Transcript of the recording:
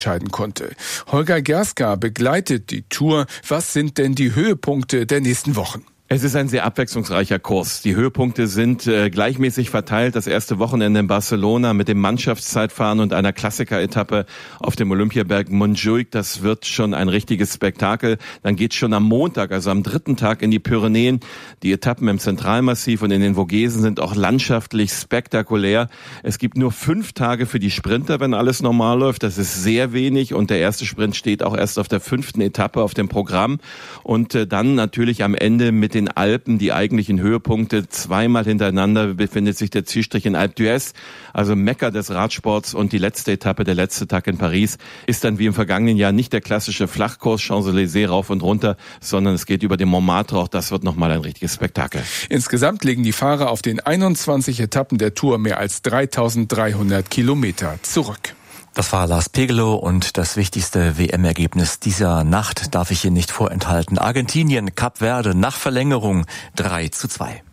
entscheiden konnte. Holger Gerska begleitet die Tour. Was sind denn die Höhepunkte der nächsten Wochen? Es ist ein sehr abwechslungsreicher Kurs. Die Höhepunkte sind gleichmäßig verteilt. Das erste Wochenende in Barcelona mit dem Mannschaftszeitfahren und einer Klassiker-Etappe auf dem Olympiaberg Montjuic. Das wird schon ein richtiges Spektakel. Dann geht's schon am Montag, also am dritten Tag, in die Pyrenäen. Die Etappen im Zentralmassiv und in den Vogesen sind auch landschaftlich spektakulär. Es gibt nur 5 Tage für die Sprinter, wenn alles normal läuft. Das ist sehr wenig und der erste Sprint steht auch erst auf der 5. Etappe auf dem Programm. Und dann natürlich am Ende mit den Alpen, die eigentlichen Höhepunkte. 2-mal hintereinander befindet sich der Zielstrich in Alpe d'Huez, also Mekka des Radsports, und die letzte Etappe, der letzte Tag in Paris, ist dann wie im vergangenen Jahr nicht der klassische Flachkurs Champs-Élysées rauf und runter, sondern es geht über den Montmartre. Auch das wird nochmal ein richtiges Spektakel. Insgesamt legen die Fahrer auf den 21 Etappen der Tour mehr als 3.300 Kilometer zurück. Das war Lars Pegelow und das wichtigste WM-Ergebnis dieser Nacht darf ich hier nicht vorenthalten. Argentinien, Kap Verde nach Verlängerung 3:2.